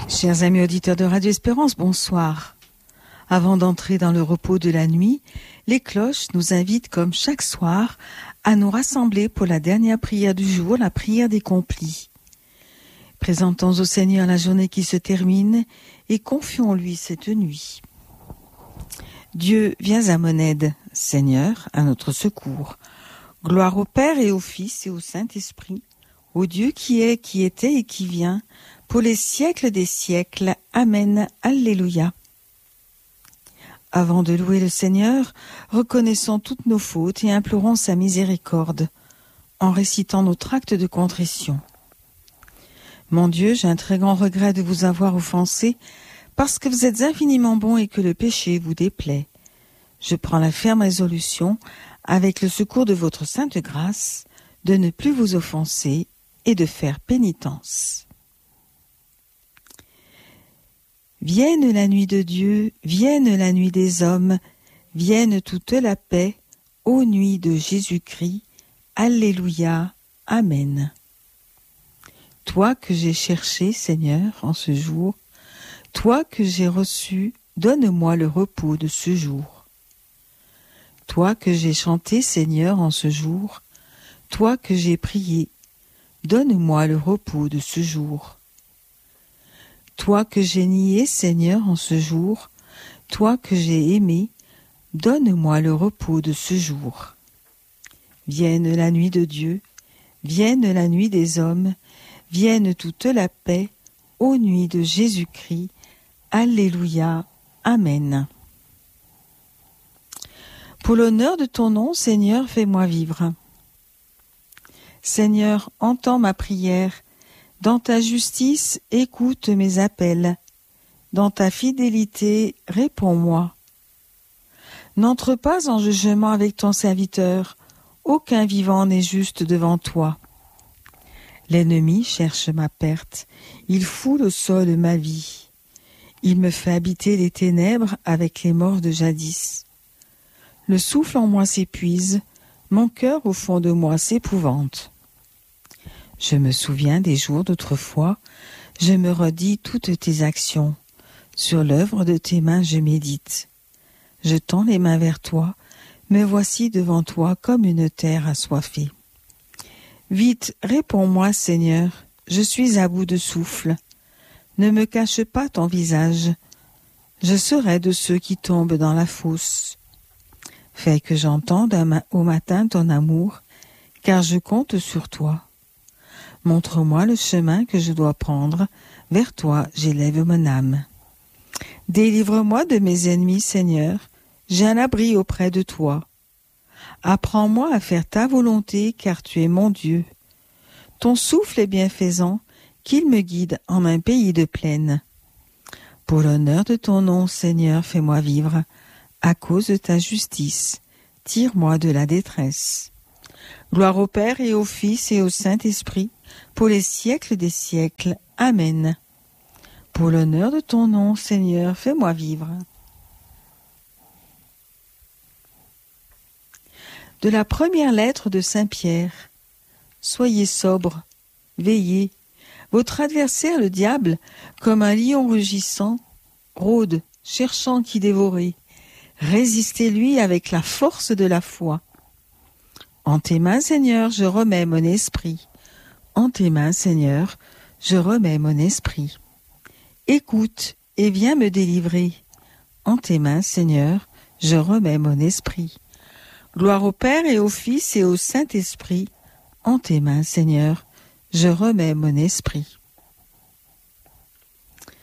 Chers amis auditeurs de Radio Espérance, bonsoir. Avant d'entrer dans le repos de la nuit, les cloches nous invitent comme chaque soir à nous rassembler pour la dernière prière du jour, la prière des complis. Présentons au Seigneur la journée qui se termine et confions-lui cette nuit. Dieu, viens à mon aide, Seigneur, à notre secours. Gloire au Père et au Fils et au Saint-Esprit, au Dieu qui est, qui était et qui vient, pour les siècles des siècles. Amen. Alléluia. Avant de louer le Seigneur, reconnaissons toutes nos fautes et implorons sa miséricorde, en récitant notre acte de contrition. Mon Dieu, j'ai un très grand regret de vous avoir offensé, parce que vous êtes infiniment bon et que le péché vous déplaît. Je prends la ferme résolution, avec le secours de votre sainte grâce, de ne plus vous offenser et de faire pénitence. Vienne la nuit de Dieu, vienne la nuit des hommes, vienne toute la paix, ô nuit de Jésus-Christ. Alléluia. Amen. Toi que j'ai cherché, Seigneur, en ce jour, toi que j'ai reçu, donne-moi le repos de ce jour. Toi que j'ai chanté, Seigneur, en ce jour, toi que j'ai prié, donne-moi le repos de ce jour. Toi que j'ai nié, Seigneur, en ce jour, toi que j'ai aimé, donne-moi le repos de ce jour. Vienne la nuit de Dieu, vienne la nuit des hommes, vienne toute la paix, ô nuit de Jésus-Christ. Alléluia. Amen. Pour l'honneur de ton nom, Seigneur, fais-moi vivre. Seigneur, entends ma prière. Dans ta justice, écoute mes appels. Dans ta fidélité, réponds-moi. N'entre pas en jugement avec ton serviteur. Aucun vivant n'est juste devant toi. L'ennemi cherche ma perte. Il foule au sol ma vie. Il me fait habiter les ténèbres avec les morts de jadis. Le souffle en moi s'épuise. Mon cœur au fond de moi s'épouvante. Je me souviens des jours d'autrefois, je me redis toutes tes actions. Sur l'œuvre de tes mains je médite. Je tends les mains vers toi, me voici devant toi comme une terre assoiffée. Vite, réponds-moi, Seigneur, je suis à bout de souffle. Ne me cache pas ton visage. Je serai de ceux qui tombent dans la fosse. Fais que j'entende au matin ton amour, car je compte sur toi. Montre-moi le chemin que je dois prendre, vers toi j'élève mon âme. Délivre-moi de mes ennemis, Seigneur, j'ai un abri auprès de toi. Apprends-moi à faire ta volonté, car tu es mon Dieu. Ton souffle est bienfaisant, qu'il me guide en un pays de plaine. Pour l'honneur de ton nom, Seigneur, fais-moi vivre, à cause de ta justice, tire-moi de la détresse. Gloire au Père et au Fils et au Saint-Esprit, pour les siècles des siècles. Amen. Pour l'honneur de ton nom, Seigneur, fais-moi vivre. De la première lettre de Saint Pierre. Soyez sobres, veillez. Votre adversaire, le diable, comme un lion rugissant, rôde, cherchant qui dévorer. Résistez-lui avec la force de la foi. En tes mains, Seigneur, je remets mon esprit. En tes mains, Seigneur, je remets mon esprit. Écoute et viens me délivrer. En tes mains, Seigneur, je remets mon esprit. Gloire au Père et au Fils et au Saint-Esprit. En tes mains, Seigneur, je remets mon esprit.